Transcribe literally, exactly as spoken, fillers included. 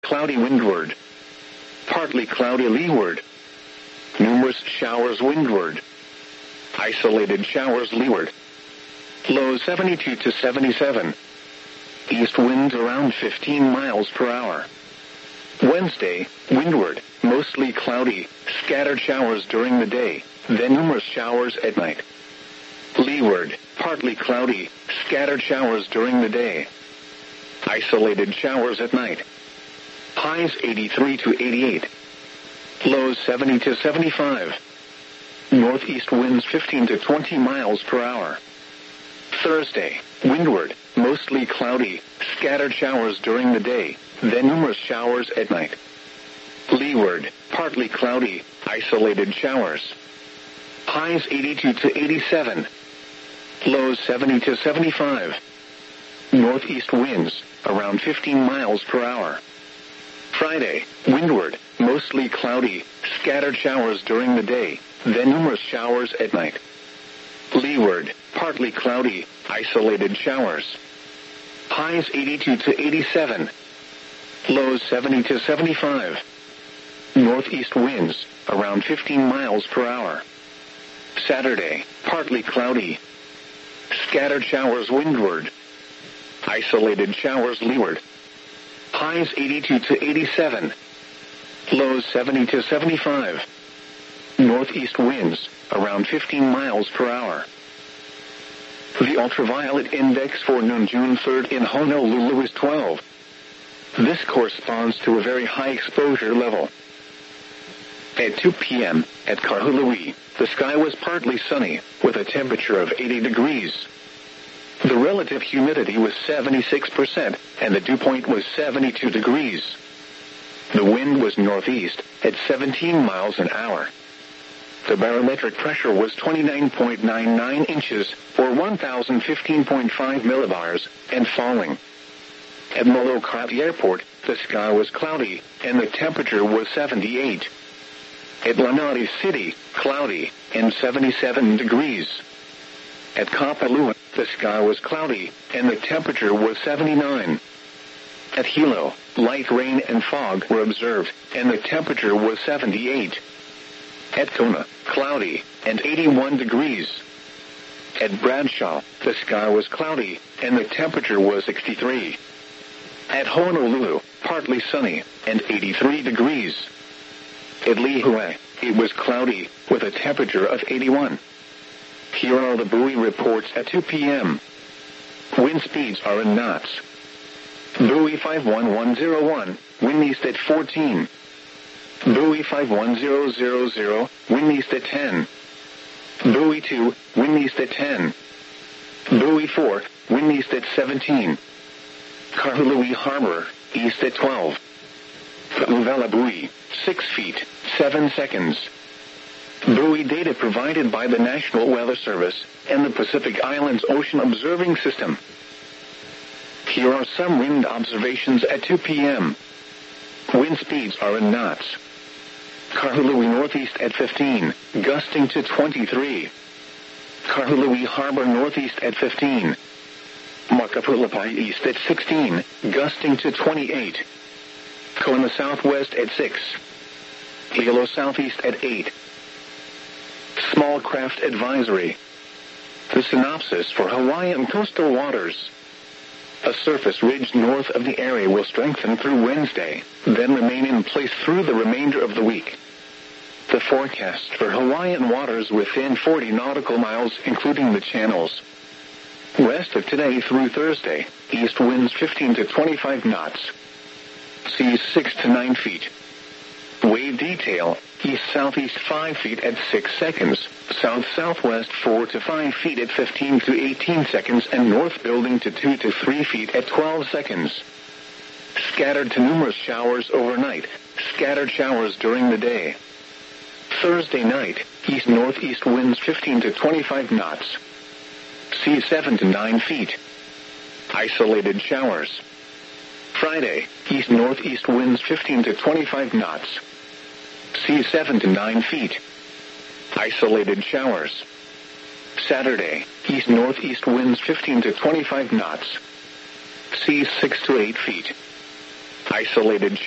cloudy windward. Partly cloudy leeward. Numerous showers windward. Isolated showers leeward. Low seventy-two to seventy-seven. East winds around fifteen miles per hour. Wednesday, windward, mostly cloudy, scattered showers during the day, then numerous showers at night. Leeward, partly cloudy, scattered showers during the day. Isolated showers at night. Highs eighty-three to eighty-eight. Lows seventy to seventy-five. Northeast winds fifteen to twenty miles per hour. Thursday, windward, mostly cloudy, scattered showers during the day, then numerous showers at night. Leeward, partly cloudy, isolated showers. Highs eighty-two to eighty-seven. Lows seventy to seventy-five. Northeast winds, around fifteen miles per hour. Friday, windward, mostly cloudy, scattered showers during the day, then numerous showers at night. Leeward, partly cloudy, isolated showers. Highs eighty-two to eighty-seven. Lows seventy to seventy-five. Northeast winds, around fifteen miles per hour. Saturday, partly cloudy. Scattered showers windward. Isolated showers leeward. Highs eighty-two to eighty-seven. Lows seventy to seventy-five. Northeast winds, around fifteen miles per hour. The ultraviolet index for noon June third in Honolulu is twelve. This corresponds to a very high exposure level. At two p.m., at Kahului, the sky was partly sunny, with a temperature of eighty degrees. The relative humidity was seventy-six percent, and the dew point was seventy-two degrees. The wind was northeast, at seventeen miles an hour. The barometric pressure was twenty-nine point nine nine inches, or one thousand fifteen point five millibars, and falling. At Molokai Airport, the sky was cloudy, and the temperature was seventy-eight. At Lanai City, cloudy, and seventy-seven degrees. At Kapalua, the sky was cloudy, and the temperature was seventy-nine. At Hilo, light rain and fog were observed, and the temperature was seventy-eight. At Kona, cloudy, and eighty-one degrees. At Bradshaw, the sky was cloudy, and the temperature was sixty-three. At Honolulu, partly sunny, and eighty-three degrees. At Lihue, it was cloudy, with a temperature of eighty-one. Here are the buoy reports at two p.m. Wind speeds are in knots. Buoy five one one zero one, wind east at fourteen. Buoy five one zero zero zero, wind east at ten. Buoy two, wind east at ten. Buoy four, wind east at seventeen. Kahului Harbor, east at twelve. Uvela buoy, six feet, seven seconds. Buoy data provided by the National Weather Service and the Pacific Islands Ocean Observing System. Here are some wind observations at two p.m. Wind speeds are in knots. Kahului northeast at fifteen, gusting to twenty-three. Kahului Harbor northeast at fifteen. Makapulapai east at sixteen, gusting to twenty-eight. Kona southwest at six. Hilo southeast at eight. Small craft advisory. The synopsis for Hawaiian coastal waters. A surface ridge north of the area will strengthen through Wednesday, then remain in place through the remainder of the week. The forecast for Hawaiian waters within forty nautical miles, including the channels. West of today through Thursday, east winds fifteen to twenty-five knots. Seas six to nine feet. Wave detail, east-southeast five feet at six seconds, south-southwest four to five feet at fifteen to eighteen seconds, and north building to two to three feet at twelve seconds. Scattered to numerous showers overnight, scattered showers during the day. Thursday night, east-northeast winds fifteen to twenty-five knots. Seas seven to nine feet. Isolated showers. Friday, east-northeast winds fifteen to twenty-five knots. Seas seven to nine feet. Isolated showers. Saturday, east-northeast winds fifteen to twenty-five knots. Seas six to eight feet. Isolated